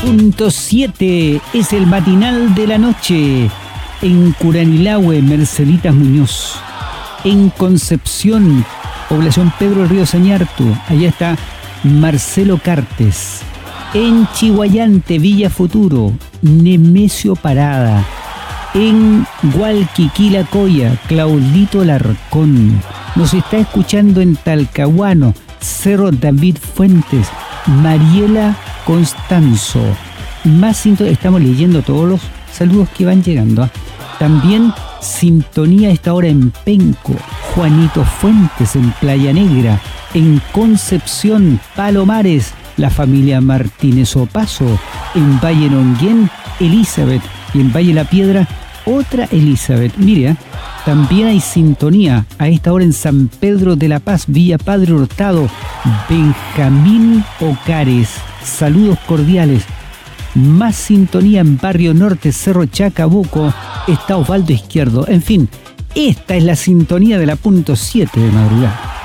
Punto 7 es el matinal de la noche. En Curanilahue, Merceditas Muñoz. En Concepción, población Pedro Río Sañartu, allá está Marcelo Cartes. En Chihuayante, Villa Futuro, Nemesio Parada. En Hualquiquilacoya, Claudito Larcón. Nos está escuchando en Talcahuano, Cerro David Fuentes, Mariela Constanzo. Estamos leyendo todos los saludos que van llegando. También sintonía a esta hora en Penco, Juanito Fuentes en Playa Negra, en Concepción, Palomares, la familia Martínez Opaso, en Valle Nonguén, Elizabeth, y en Valle La Piedra, otra Elizabeth. Mire, también hay sintonía a esta hora en San Pedro de la Paz, Villa Padre Hurtado, Benjamín Ocares. Saludos cordiales. Más sintonía en Barrio Norte, Cerro Chacabuco, está Osvaldo Izquierdo. En fin, esta es la sintonía de la punto 7 de madrugada.